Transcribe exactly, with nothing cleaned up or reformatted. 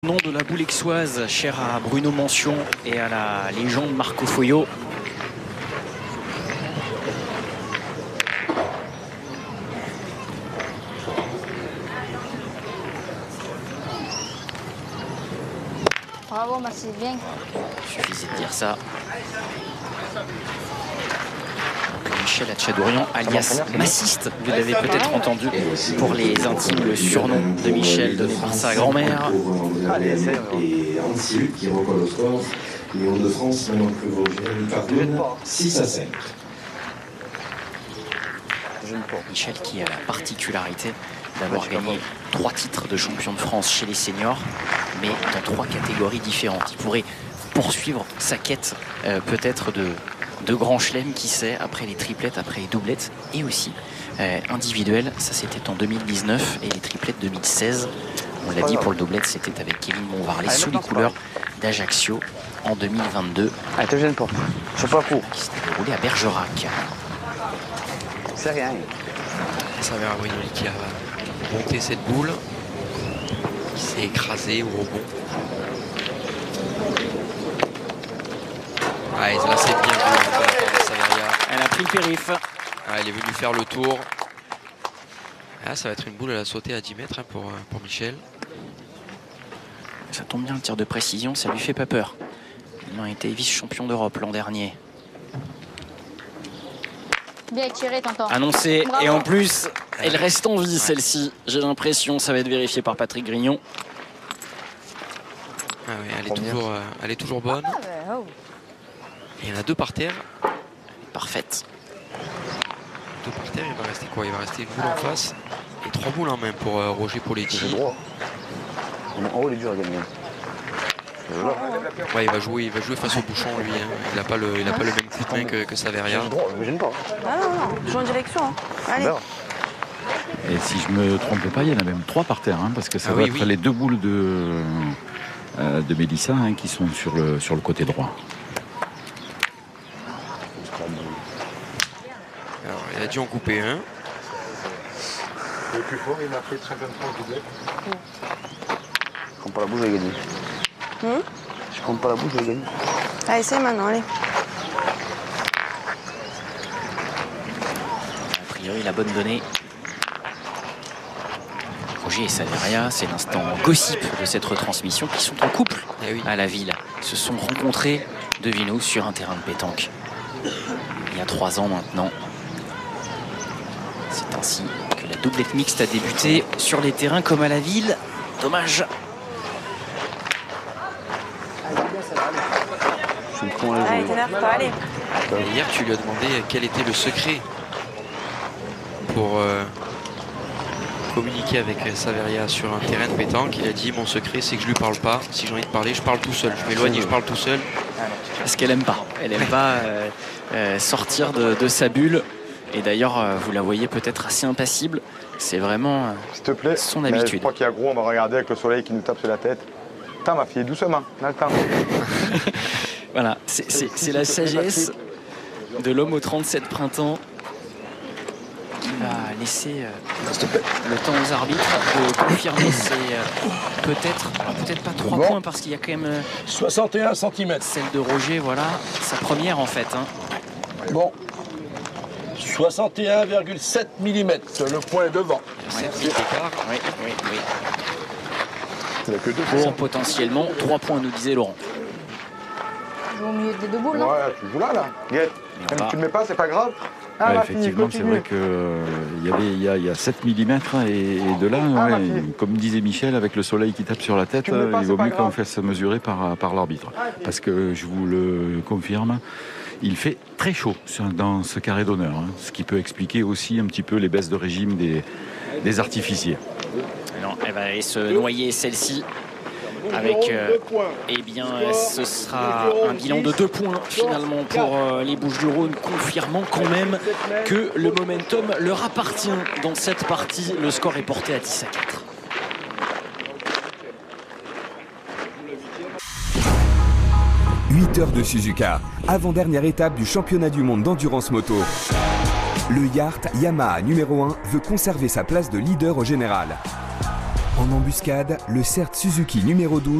Nom de la boule aixoise, cher à Bruno Mention et à la légende Marco Foyot. Bravo, merci bien. Il suffisait de dire ça. Michel Hatchadourian, alias Massiste, vous l'avez peut-être entendu pour les intimes, le surnom de Michel donné par sa grand-mère. Et Annecy qui recolle au score. Les Hauts-de-France, maintenant que vous Cardone, six à cinq. Michel qui a la particularité d'avoir gagné trois titres de champion de France chez les seniors, mais dans trois catégories différentes. Il pourrait poursuivre sa quête euh, peut-être de, de grand chelem, qui sait, après les triplettes, après les doublettes, et aussi euh, individuel. Ça, c'était en deux mille dix-neuf, et les triplettes deux mille seize. On l'a dit, pour le doublette, c'était avec Kevin Monvarlet sous les couleurs d'Ajaccio en deux mille vingt-deux. Ah, te gêne pas. Je sais pas pour. Qui s'était déroulé à Bergerac. C'est rien. Ça va, oui, qui a monté cette boule, qui s'est écrasée au rebond. Ah, et là, c'est bien vu. Saveria. Elle a pris le périph'. Ah, elle est venue faire le tour. Ah, ça va être une boule, elle a sauté à dix mètres hein, pour, pour Michel. Ça tombe bien, le tir de précision, ça lui fait pas peur. Il a été vice-champion d'Europe l'an dernier. Bien tiré, tonton. Annoncé, Bravo. et en plus, elle reste en vie, celle-ci. J'ai l'impression, ça va être vérifié par Patrick Grignon. Ah oui, elle est, toujours, euh, elle est toujours bonne. Ah, ben, oh. Et il y en a deux par terre. Parfaite. Deux par terre, il va rester quoi? Il va rester une boule en face et trois boules en main pour euh, Roger Poletti. J'ai droit. En haut, il est dur à gagner. Ouais, il va jouer, il va jouer face au bouchon, lui. Hein. Il n'a pas le, il a pas le même coup de main que, que Saveria. J'ai droit, je me gêne pas. Ah non, non, joue en direction. Hein. Allez. Et si je me trompe pas, il y en a même trois par terre, hein, parce que ça Ah va oui, être oui. les deux boules de, euh, de Mélissa hein, qui sont sur le, sur le côté droit. Alors, il a dû en couper un. Le plus fort, il m'a fait cinquante-trois doublets. Je compte pas la bouche, je vais gagner. Hum Je compte pas la bouche, je vais gagner. Allez, essaye maintenant, allez. A priori, la bonne donnée. Roger et Saveria, c'est l'instant gossip de cette retransmission, qui sont en couple Eh oui. à la ville. Ils se sont rencontrés, devinez-nous, sur un terrain de pétanque. Il y a trois ans maintenant. C'est ainsi que la doublette mixte a débuté sur les terrains comme à la ville. Dommage. Je suis con à la Allez, jouer. t'énerve pas, allez. Et hier, tu lui as demandé quel était le secret pour euh, communiquer avec Saveria sur un terrain de pétanque. Il a dit, mon secret, c'est que je lui parle pas. Si j'ai envie de parler, je parle tout seul. Je m'éloigne et je parle tout seul. Parce qu'elle aime pas. Elle aime pas euh, euh, sortir de, de sa bulle. Et d'ailleurs, euh, vous la voyez peut-être assez impassible. C'est vraiment euh, S'il te plaît. son Mais habitude. Je crois qu'il y a gros, on va regarder avec le soleil qui nous tape sur la tête. Attends, ma fille, doucement, on a le temps. Voilà, c'est- c'est c'est la sagesse de l'homme aux trente-sept printemps qui va laisser euh, le temps aux arbitres de confirmer ses euh, peut-être, alors peut-être pas trois Bon. points, parce qu'il y a quand même euh, soixante et un centimètres. celle de Roger, voilà, sa première en fait. Hein. Bon. soixante et un virgule sept millimètres, le point devant. sept mètres d'écart. Oui, oui, oui. C'est que deux Pour potentiellement trois points, nous disait Laurent. Joue au milieu des deux boules, non? Ouais, tu joues là, là. Guette. on va- Tu le mets pas, c'est pas grave. Ah, Ouais, ma fille, effectivement, c'est continue. vrai qu'il y, avait- il y, a- il y a sept millimètres et, et de là, Ah, ma ouais, fille. comme disait Michel, avec le soleil qui tape sur la tête, Tu me mets pas, il c'est vaut pas mieux qu'on grave. fasse mesurer par, par l'arbitre. Ah, fille. Parce que je vous le confirme, il fait très chaud sur- dans ce carré d'honneur, hein, ce qui peut expliquer aussi un petit peu les baisses de régime des, des artificiers. Non, elle va aller se noyer celle-ci. Avec, euh, eh bien, ce sera un bilan de deux points finalement pour euh, les Bouches-du-Rhône, confirmant quand même que le momentum leur appartient dans cette partie. Le score est porté à dix à quatre. huit heures de Suzuka, avant-dernière étape du championnat du monde d'endurance moto. Le Yard Yamaha numéro un veut conserver sa place de leader au général. En embuscade, le C E R T Suzuki numéro douze